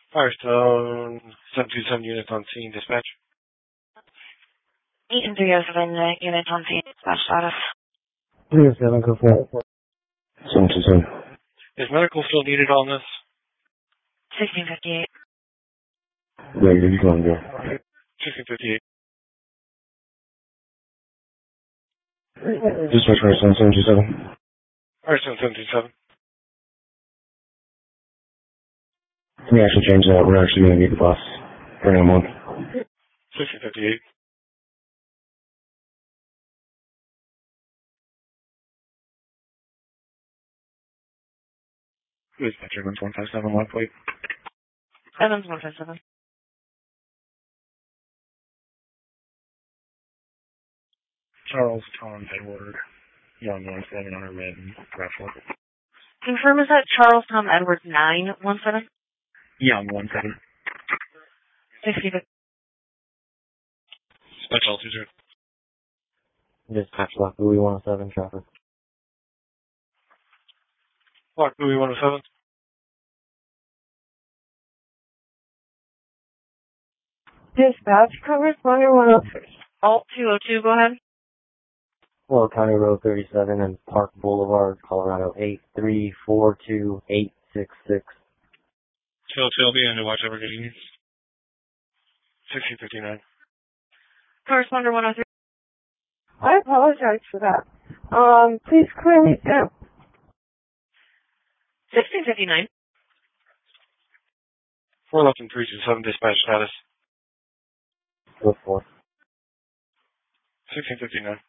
Firestone 727 units on scene, dispatch. Eaton 307 units on scene, dispatch status. 307, go for it. 727. Is medical still needed on this? 1658. Negative, you can go. 1658. Dispatch Firestone 727. Firestone 727. We actually changed that. We're actually going to need the bus. Bring them on. 1658. Dispatch Evans 157, one plate. Evans 157. Charles Tom Edward, Young 17 on our red and Bradford. Confirm, is that Charles Tom Edwards 917? Young 17. 60. Dispatch all 20. Dispatch Lock Louis 107, traffic. Lock Louis 107. Dispatch, correspondent 103. Alt 202, go ahead. Well, County Road 37 and Park Boulevard, Colorado 8342866. Still be in to watch ever getting 1659. Correspondent 103. I apologize for that. Please clear me down. 1659. 4 left and 327, dispatch status. Go for it. 1659.